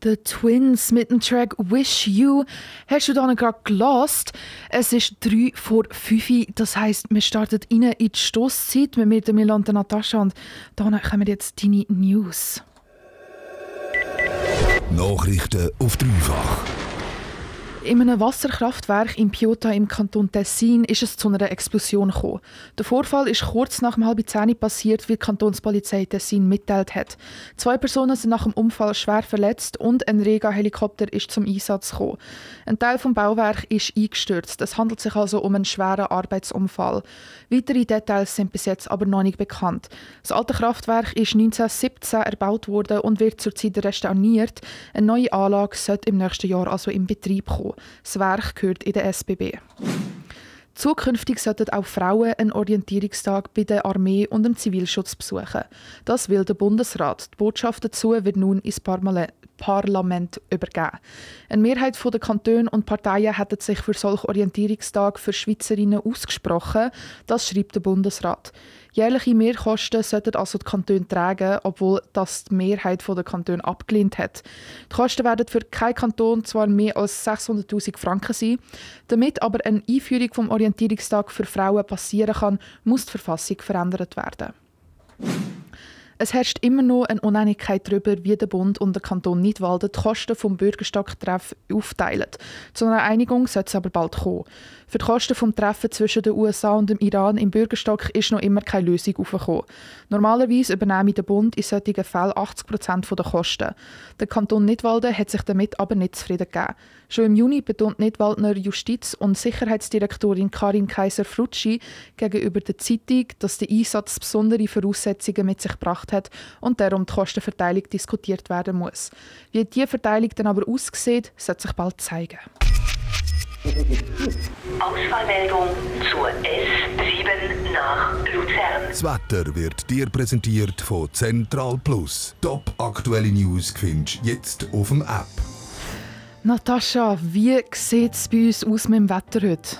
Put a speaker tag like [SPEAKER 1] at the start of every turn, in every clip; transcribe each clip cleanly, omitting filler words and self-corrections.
[SPEAKER 1] The Twins mit dem Track «Wish You» hast du dann gerade gelost. Es ist 3 vor 5, das heisst, wir starten rein in die Stosszeit mit mir, der Milan und der Natascha. Und dann kommen jetzt deine News.
[SPEAKER 2] Nachrichten auf dreifach.
[SPEAKER 1] In einem Wasserkraftwerk in Piota im Kanton Tessin ist es zu einer Explosion gekommen. Der Vorfall ist kurz nach 9:30 passiert, wie die Kantonspolizei Tessin mitteilt hat. 2 Personen sind nach dem Unfall schwer verletzt und ein Rega-Helikopter ist zum Einsatz gekommen. Ein Teil des Bauwerks ist eingestürzt. Es handelt sich also um einen schweren Arbeitsunfall. Weitere Details sind bis jetzt aber noch nicht bekannt. Das alte Kraftwerk ist 1917 erbaut worden und wird zurzeit restauriert. Eine neue Anlage sollte im nächsten Jahr also in Betrieb kommen. Das Werk gehört in der SBB. Zukünftig sollten auch Frauen einen Orientierungstag bei der Armee und dem Zivilschutz besuchen. Das will der Bundesrat. Die Botschaft dazu wird nun ins Parlament übergeben. Eine Mehrheit der Kantone und Parteien hätten sich für solche Orientierungstage für Schweizerinnen ausgesprochen. Das schreibt der Bundesrat. Jährliche Mehrkosten sollten also die Kantone tragen, obwohl das die Mehrheit der Kantone abgelehnt hat. Die Kosten werden für keinen Kanton zwar mehr als 600'000 Franken sein. Damit aber eine Einführung des Orientierungstags für Frauen passieren kann, muss die Verfassung verändert werden. Es herrscht immer noch eine Uneinigkeit darüber, wie der Bund und der Kanton Nidwalden die Kosten des Bürgerstag-Treffs aufteilen. Zu einer Einigung sollte es aber bald kommen. Für die Kosten des Treffens zwischen den USA und dem Iran im Bürgerstock ist noch immer keine Lösung aufgekommen. Normalerweise übernehme der Bund in solchen Fällen 80% der Kosten. Der Kanton Nidwalden hat sich damit aber nicht zufrieden gegeben. Schon im Juni betont Nidwaldner Justiz- und Sicherheitsdirektorin Karin Kaiser-Frutschi gegenüber der Zeitung, dass der Einsatz besondere Voraussetzungen mit sich gebracht hat und darum die Kostenverteilung diskutiert werden muss. Wie diese Verteilung dann aber aussieht, wird sich bald zeigen.
[SPEAKER 3] Ausfallmeldung zur S7 nach Luzern.
[SPEAKER 2] Das Wetter wird dir präsentiert von Central Plus. Top aktuelle News findest du jetzt auf dem App.
[SPEAKER 1] Natascha, wie sieht es bei uns aus mit dem Wetter heute?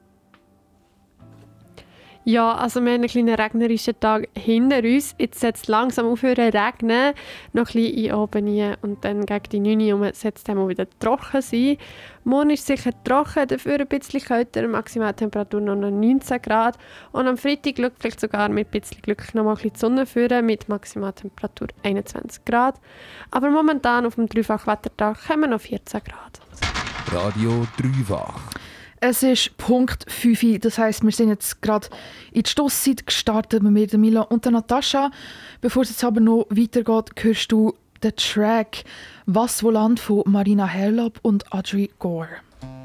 [SPEAKER 4] Ja, also wir haben einen kleinen regnerischen Tag hinter uns. Jetzt sollte es langsam aufhören zu regnen. Noch ein bisschen in oben rein und dann gegen die 9 Uhr sollte es dann mal wieder trocken sein. Morgen ist sicher trocken, dafür ein bisschen kälter, Maximaltemperatur noch 19 Grad. Und am Freitag schaut vielleicht sogar mit ein bisschen Glück noch mal ein bisschen die Sonne führen mit Maximaltemperatur 21 Grad. Aber momentan auf dem Dreifach-Wettertag haben wir noch 14 Grad.
[SPEAKER 2] Radio Dreifach.
[SPEAKER 1] Es ist Punkt 5, das heisst, wir sind jetzt gerade in die Stosszeit gestartet mit mir, der Mila und der Natascha. Bevor es jetzt aber noch weitergeht, hörst du den Track «Was wo Land» von Marina Herlop und Audrey Gore.